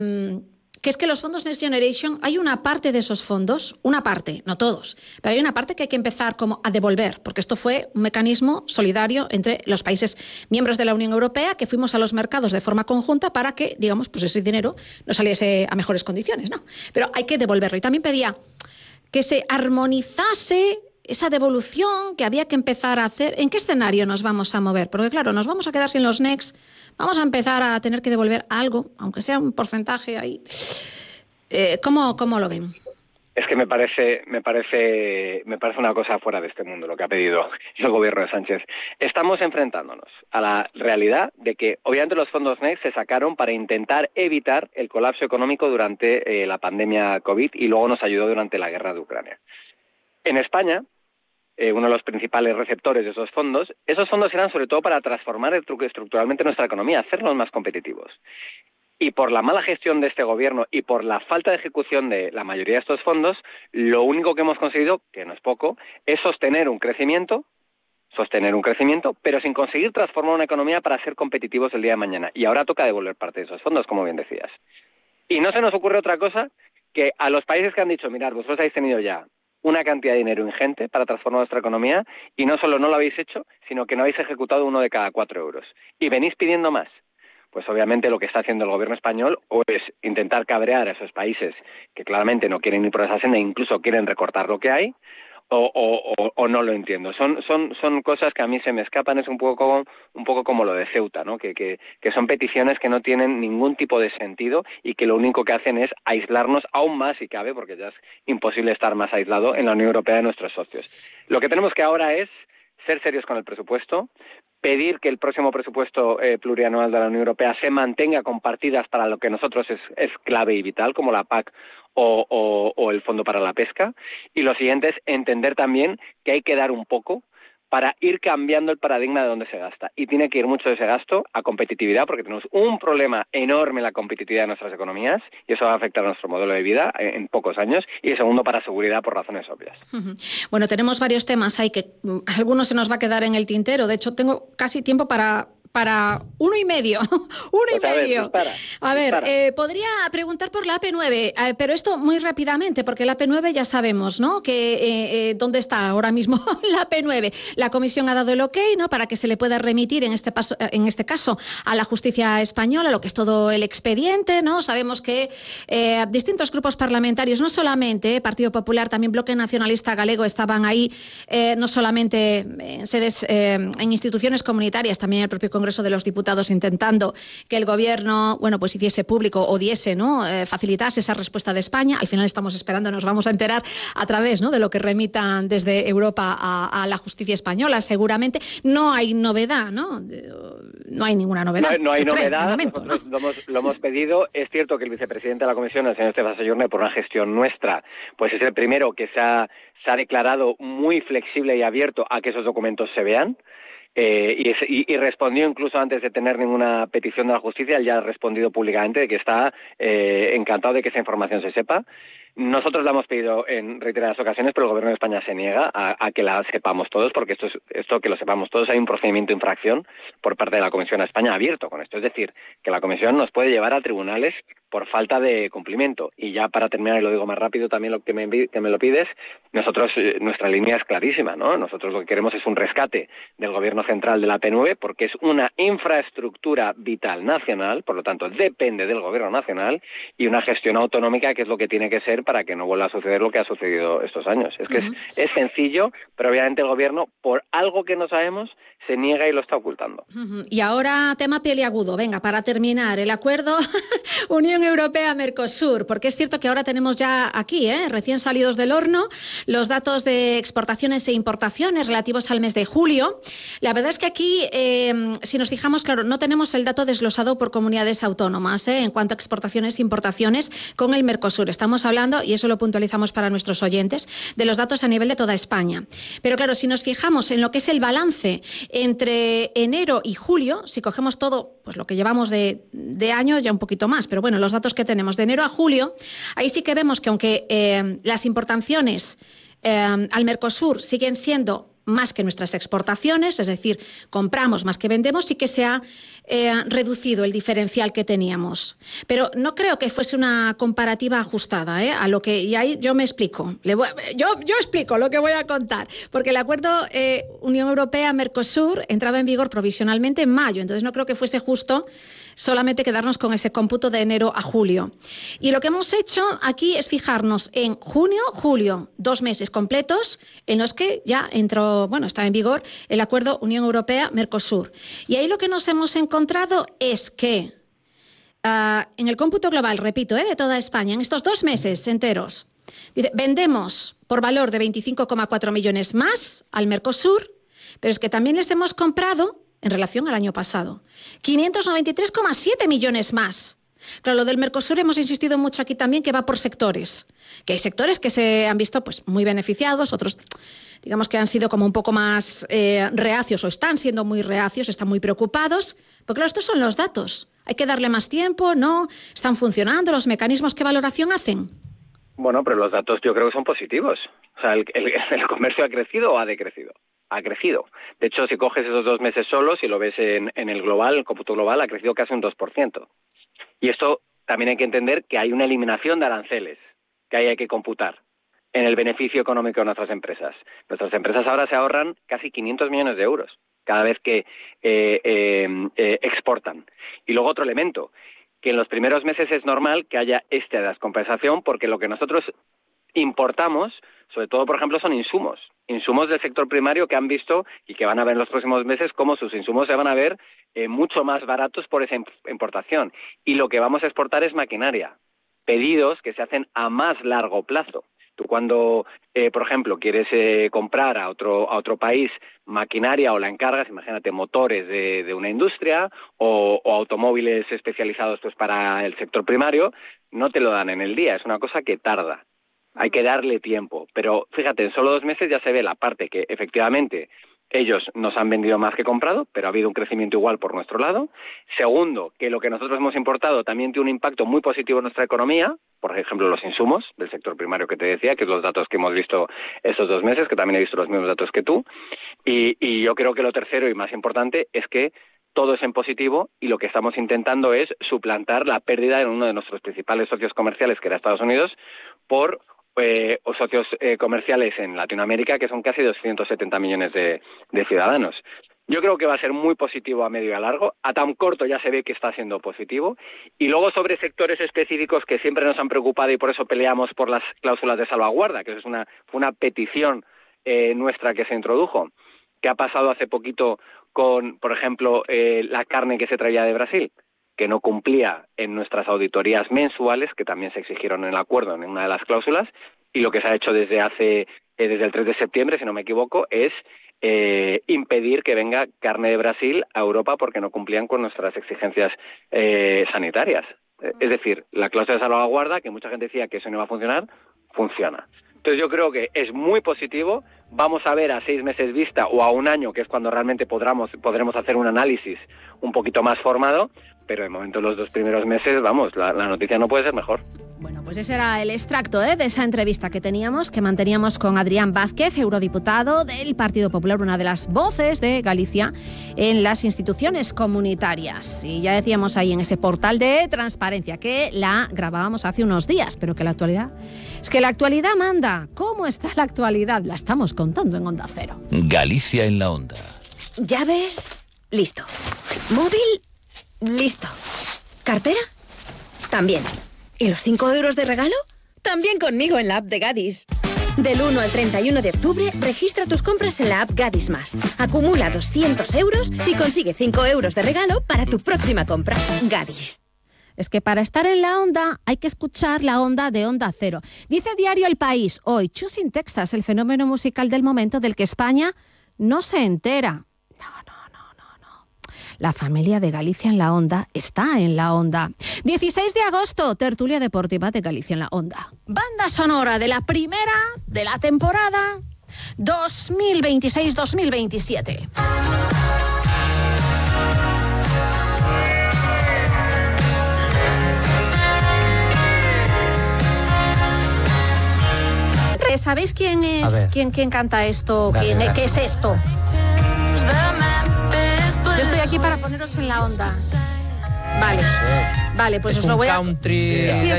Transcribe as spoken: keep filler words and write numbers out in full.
que es que los fondos Next Generation, hay una parte de esos fondos, una parte, no todos, pero hay una parte que hay que empezar como a devolver, porque esto fue un mecanismo solidario entre los países miembros de la Unión Europea que fuimos a los mercados de forma conjunta para que, digamos, pues ese dinero no saliese a mejores condiciones, ¿no? Pero hay que devolverlo. Y también pedía que se armonizase esa devolución que había que empezar a hacer. ¿En qué escenario nos vamos a mover? Porque claro, nos vamos a quedar sin los Next, vamos a empezar a tener que devolver algo, aunque sea un porcentaje ahí. Eh, ¿cómo, cómo lo ven? Es que me parece, me parece, me parece una cosa fuera de este mundo lo que ha pedido el gobierno de Sánchez. Estamos enfrentándonos a la realidad de que obviamente los fondos Next se sacaron para intentar evitar el colapso económico durante eh, la pandemia COVID y luego nos ayudó durante la guerra de Ucrania. En España, eh, uno de los principales receptores de esos fondos, esos fondos eran sobre todo para transformar estructuralmente nuestra economía, hacernos más competitivos. Y por la mala gestión de este gobierno y por la falta de ejecución de la mayoría de estos fondos, lo único que hemos conseguido, que no es poco, es sostener un crecimiento, sostener un crecimiento, pero sin conseguir transformar una economía para ser competitivos el día de mañana. Y ahora toca devolver parte de esos fondos, como bien decías. Y no se nos ocurre otra cosa que a los países que han dicho, mirad, vosotros habéis tenido ya una cantidad de dinero ingente para transformar nuestra economía y no solo no lo habéis hecho, sino que no habéis ejecutado uno de cada cuatro euros. Y venís pidiendo más. Pues obviamente lo que está haciendo el gobierno español o es intentar cabrear a esos países que claramente no quieren ir por esa senda e incluso quieren recortar lo que hay, o, o, o, o no lo entiendo. Son, son, son cosas que a mí se me escapan, es un poco como, un poco como lo de Ceuta, ¿no? Que, que, que son peticiones que no tienen ningún tipo de sentido y que lo único que hacen es aislarnos aún más, si cabe, porque ya es imposible estar más aislado en la Unión Europea de nuestros socios. Lo que tenemos que ahora es ser serios con el presupuesto, pedir que el próximo presupuesto eh, plurianual de la Unión Europea se mantenga con partidas para lo que nosotros es, es clave y vital, como la P A C o, o, o el Fondo para la Pesca. Y lo siguiente es entender también que hay que dar un poco para ir cambiando el paradigma de dónde se gasta. Y tiene que ir mucho de ese gasto a competitividad, porque tenemos un problema enorme en la competitividad de nuestras economías, y eso va a afectar a nuestro modelo de vida en, en pocos años. Y segundo, para seguridad, por razones obvias. Bueno, tenemos varios temas ahí que algunos se nos va a quedar en el tintero. De hecho, tengo casi tiempo para... para uno y medio, uno y pues medio. A ver, dispara, a ver dispara. Eh, podría preguntar por la A P nueve, eh, pero esto muy rápidamente, porque la A P nueve ya sabemos, ¿no? Que eh, eh, dónde está ahora mismo la A P nueve. La Comisión ha dado el ok, ¿no? Para que se le pueda remitir en este paso, en este caso a la justicia española, lo que es todo el expediente, ¿no? Sabemos que eh, distintos grupos parlamentarios, no solamente eh, Partido Popular, también Bloque Nacionalista Galego, estaban ahí, eh, no solamente en sedes, eh, en instituciones comunitarias, también el propio Congreso de los Diputados intentando que el Gobierno, bueno, pues hiciese público o diese, ¿no? Eh, facilitase esa respuesta de España. Al final estamos esperando, nos vamos a enterar a través, ¿no? De lo que remitan desde Europa a, a la justicia española. Seguramente no hay novedad, ¿no? No hay ninguna novedad. No, no hay novedad. Creo, momento, Nosotros ¿no? lo, hemos, lo hemos pedido. Es cierto que el vicepresidente de la Comisión, el señor Estefan Sayurne, por una gestión nuestra, pues es el primero que se ha, se ha declarado muy flexible y abierto a que esos documentos se vean. Eh, y, y, y respondió incluso antes de tener ninguna petición de la justicia. Él ya ha respondido públicamente de que está eh, encantado de que esa información se sepa. Nosotros la hemos pedido en reiteradas ocasiones, pero el Gobierno de España se niega a, a que la sepamos todos, porque esto es esto que lo sepamos todos. Hay un procedimiento de infracción por parte de la Comisión a España abierto con esto. Es decir, que la Comisión nos puede llevar a tribunales por falta de cumplimiento. Y ya para terminar, y lo digo más rápido, también lo que me, que me lo pides, nosotros, eh, nuestra línea es clarísima, ¿no? Nosotros lo que queremos es un rescate del Gobierno central de la A P nueve, porque es una infraestructura vital nacional, por lo tanto depende del Gobierno nacional, y una gestión autonómica, que es lo que tiene que ser para que no vuelva a suceder lo que ha sucedido estos años. Es que uh-huh. es, es sencillo, pero obviamente el Gobierno, por algo que no sabemos, se niega y lo está ocultando. Uh-huh. Y ahora, tema peliagudo. Venga, para terminar, el acuerdo Unión Europea-Mercosur, porque es cierto que ahora tenemos ya aquí, ¿eh? recién salidos del horno, los datos de exportaciones e importaciones relativos al mes de julio. La verdad es que aquí, eh, si nos fijamos, claro, no tenemos el dato desglosado por comunidades autónomas ¿eh? en cuanto a exportaciones e importaciones con el Mercosur. Estamos hablando, y eso lo puntualizamos para nuestros oyentes, de los datos a nivel de toda España. Pero claro, si nos fijamos en lo que es el balance entre enero y julio, si cogemos todo, pues lo que llevamos de, de año, ya un poquito más, pero bueno, los datos que tenemos de enero a julio, ahí sí que vemos que aunque eh, las importaciones eh, al Mercosur siguen siendo más que nuestras exportaciones, es decir, compramos más que vendemos, y que se ha eh, reducido el diferencial que teníamos. Pero no creo que fuese una comparativa ajustada, ¿eh? A lo que, y ahí yo me explico. Le voy, yo, yo explico lo que voy a contar, porque el acuerdo eh, Unión Europea-Mercosur entraba en vigor provisionalmente en mayo, entonces no creo que fuese justo solamente quedarnos con ese cómputo de enero a julio. Y lo que hemos hecho aquí es fijarnos en junio, julio, dos meses completos en los que ya entró, bueno, está en vigor el acuerdo Unión Europea-Mercosur. Y ahí lo que nos hemos encontrado es que uh, en el cómputo global, repito, ¿eh? de toda España, en estos dos meses enteros, dice, vendemos por valor de veinticinco coma cuatro millones más al Mercosur, pero es que también les hemos comprado, en relación al año pasado, quinientos noventa y tres coma siete millones más. Claro, lo del Mercosur hemos insistido mucho aquí también, que va por sectores, que hay sectores que se han visto pues muy beneficiados, otros digamos que han sido como un poco más eh, reacios, o están siendo muy reacios, están muy preocupados, porque claro, estos son los datos. Hay que darle más tiempo, ¿no? ¿Están funcionando los mecanismos? ¿Qué valoración hacen? Bueno, pero los datos yo creo que son positivos. O sea, el, el, el comercio ha crecido o ha decrecido. Ha crecido. De hecho, si coges esos dos meses solos y lo ves en, en el global, el cómputo global, ha crecido casi un dos por ciento. Y esto también hay que entender que hay una eliminación de aranceles que ahí hay que computar en el beneficio económico de nuestras empresas. Nuestras empresas ahora se ahorran casi quinientos millones de euros cada vez que eh, eh, eh, exportan. Y luego otro elemento, que en los primeros meses es normal que haya esta descompensación, porque lo que nosotros importamos, sobre todo, por ejemplo, son insumos. Insumos del sector primario que han visto y que van a ver en los próximos meses cómo sus insumos se van a ver eh, mucho más baratos por esa importación. Y lo que vamos a exportar es maquinaria, pedidos que se hacen a más largo plazo. Tú cuando, eh, por ejemplo, quieres eh, comprar a otro a otro país maquinaria o la encargas, imagínate, motores de, de una industria o, o automóviles especializados pues para el sector primario, no te lo dan en el día, es una cosa que tarda. Hay que darle tiempo, pero fíjate, en solo dos meses ya se ve la parte que efectivamente ellos nos han vendido más que comprado, pero ha habido un crecimiento igual por nuestro lado. Segundo, que lo que nosotros hemos importado también tiene un impacto muy positivo en nuestra economía, por ejemplo, los insumos del sector primario que te decía, que es los datos que hemos visto estos dos meses, que también he visto los mismos datos que tú. Y, y yo creo que lo tercero y más importante es que todo es en positivo y lo que estamos intentando es suplantar la pérdida en uno de nuestros principales socios comerciales, que era Estados Unidos, por Eh, o socios eh, comerciales en Latinoamérica, que son casi doscientos setenta millones de, de ciudadanos. Yo creo que va a ser muy positivo a medio y a largo. A tan corto ya se ve que está siendo positivo. Y luego sobre sectores específicos que siempre nos han preocupado y por eso peleamos por las cláusulas de salvaguarda, que es una, fue una petición eh, nuestra que se introdujo. ¿Qué ha pasado hace poquito con, por ejemplo, eh, la carne que se traía de Brasil? Que no cumplía en nuestras auditorías mensuales, que también se exigieron en el acuerdo, en una de las cláusulas, y lo que se ha hecho desde hace eh, desde el tres de septiembre, si no me equivoco, es eh, impedir que venga carne de Brasil a Europa porque no cumplían con nuestras exigencias eh, sanitarias. Es decir, la cláusula de salvaguarda, que mucha gente decía que eso no iba a funcionar, funciona. Entonces yo creo que es muy positivo. Vamos a ver a seis meses vista o a un año, que es cuando realmente podremos, podremos hacer un análisis un poquito más formado, pero de momento los dos primeros meses, vamos, la, la noticia no puede ser mejor. Bueno, pues ese era el extracto ¿eh? de esa entrevista que teníamos, que manteníamos con Adrián Vázquez, eurodiputado del Partido Popular, una de las voces de Galicia en las instituciones comunitarias. Y ya decíamos ahí en ese portal de transparencia que la grabábamos hace unos días, pero que la actualidad... Es que la actualidad manda. ¿Cómo está la actualidad? La estamos contando en Onda Cero. Galicia en la Onda. ¿Llaves? Listo. ¿Móvil? Listo. ¿Cartera? También. ¿Y los cinco euros de regalo? También conmigo en la app de Gadis. Del uno al treinta y uno de octubre, registra tus compras en la app Gadis Más. Acumula doscientos euros y consigue cinco euros de regalo para tu próxima compra. Gadis. Es que para estar en la onda hay que escuchar la onda de Onda Cero. Dice Diario El País hoy, Choosing Texas, el fenómeno musical del momento del que España no se entera. No, no, no, no, no. La familia de Galicia en la Onda está en la Onda. dieciséis de agosto, tertulia deportiva de Galicia en la Onda. Banda sonora de la primera de la temporada dos mil veintiséis dos mil veintisiete. ¿sabéis quién es quién, quién canta esto? ¿Quién, ¿Qué es esto? Yo estoy aquí para poneros en la onda. Vale, vale, pues es os lo voy a... country. Sí, es